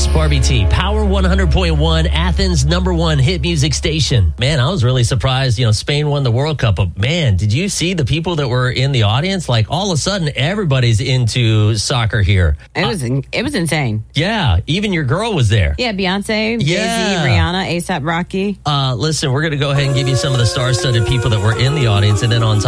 Yes, Barbie T. Power 100.1, Athens' #1 hit music station. Man, I was really surprised. Spain won the World Cup. But man, did you see the people that were in the audience? Like all of a sudden, everybody's into soccer here. It was insane. Yeah, even your girl was there. Yeah, Beyonce, Jay-Z, Rihanna, A$AP Rocky. Listen, we're going to go ahead and give you some of the star-studded people that were in the audience, and then on top